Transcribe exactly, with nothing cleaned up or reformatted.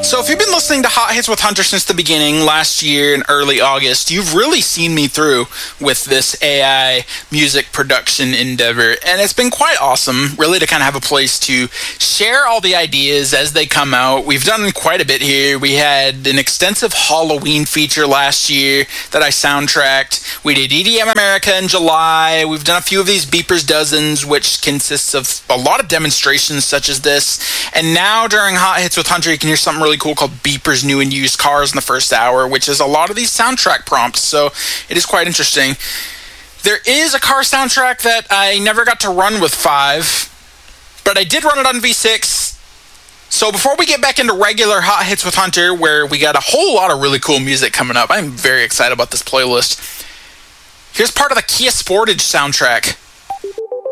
So if you've been listening to Hot Hits with Hunter since the beginning, last year in early August, you've really seen me through with this A I music production endeavor. And it's been quite awesome, really, to kind of have a place to share all the ideas as they come out. We've done quite a bit here. We had an extensive Halloween feature last year that I soundtracked. We did E D M America in July. We've done a few of these Beepers Dozens, which consists of a lot of demonstrations such as this. And now during Hot Hits with Hunter, you can hear something really cool called Beepers New and Used Cars in the first hour, which is a lot of these soundtrack prompts, so it is quite interesting. There is a car soundtrack that I never got to run with five, but I did run it on V six. So before we get back into regular Hot Hits with Hunter, where we got a whole lot of really cool music coming up, I'm very excited about this playlist. Here's part of the Kia Sportage soundtrack.